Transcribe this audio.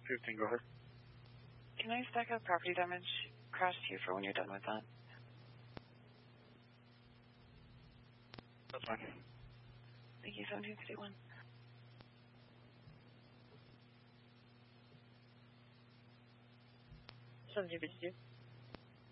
1715, go ahead. Can I stack up property damage across to you for when you're done with that? That's fine. Thank you, 1751. Something to do.